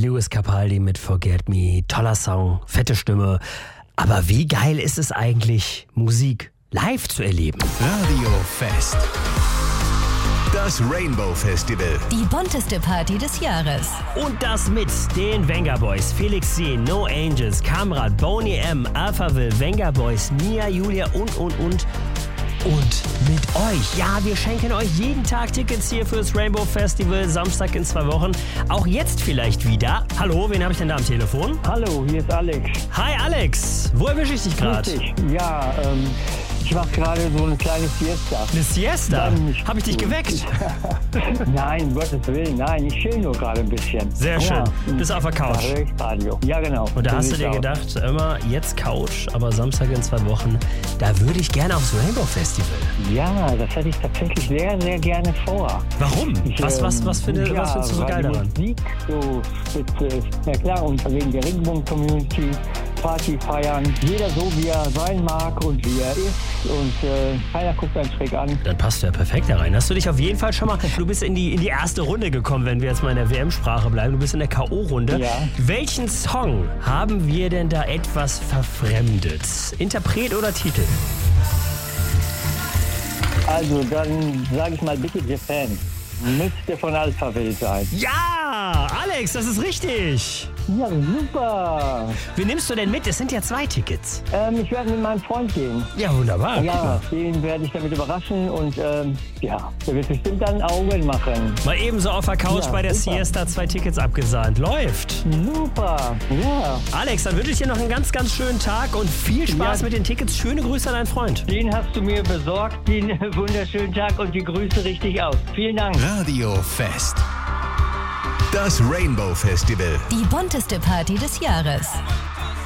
Lewis Capaldi mit Forget Me. Toller Song, fette Stimme. Aber wie geil ist es eigentlich, Musik live zu erleben? Radio Fest. Das Rainbow Festival. Die bunteste Party des Jahres. Und das mit den Venga Boys, Felix C., No Angels, Kamrat, Boney M., Alphaville, Venga Boys, Mia, Julia und. Und mit euch. Ja, wir schenken euch jeden Tag Tickets hier fürs Rainbow Festival, Samstag in 2 Wochen. Auch jetzt vielleicht wieder. Hallo, wen habe ich denn da am Telefon? Hallo, hier ist Alex. Hi Alex, wo erwische ich dich gerade? Ja, ich mache gerade so eine kleine Siesta. Eine Siesta? Habe ich dich geweckt? Nein, um Gottes Willen, nein, ich chill nur gerade ein bisschen. Sehr schön. Bist auf der Couch. Da höre ich Radio. Ja, genau. Und da So hast du sieht's dir aus. gedacht, immer jetzt Couch, aber Samstag in 2 Wochen, da würde ich gerne aufs Rainbow Festival. Ja, das hätte ich tatsächlich sehr, sehr gerne vor. Warum? Was findest du so geil weil daran? Die Musik so spitze ist. Ja klar, und wegen der Regenbogen-Community, Party feiern, jeder so, wie er sein mag und wie er ist. Und keiner guckt einen schräg an. Dann passt du ja perfekt da rein. Hast du dich auf jeden Fall schon mal, du bist in die erste Runde gekommen, wenn wir jetzt mal in der WM-Sprache bleiben. Du bist in der K.O.-Runde. Ja. Welchen Song haben wir denn da etwas verfremdet? Interpret oder Titel? Also, dann sage ich mal bitte Japan. Müsste von Alphaville sein. Ja, Alex, das ist richtig. Ja, super. Wie nimmst du denn mit? Es sind ja 2 Tickets. Ich werde mit meinem Freund gehen. Ja, wunderbar. Ja, den werde ich damit überraschen und der wird bestimmt dann Augen machen. Mal ebenso auf der Couch Ja, bei der super. Siesta 2 Tickets abgesahnt. Läuft. Super, ja. Alex, dann wünsche ich dir noch einen ganz, ganz schönen Tag und viel Spaß Ja. mit den Tickets. Schöne Grüße an deinen Freund. Den hast du mir besorgt, den wunderschönen Tag und die Grüße richtig aus. Vielen Dank. Radio Fest. Das Rainbow Festival. Die bunteste Party des Jahres.